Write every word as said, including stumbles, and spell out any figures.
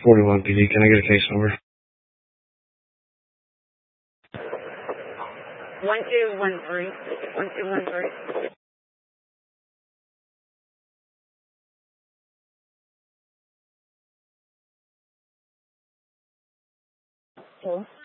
forty-one P D. Can I get a case number? One two one three. One two one three. Cool.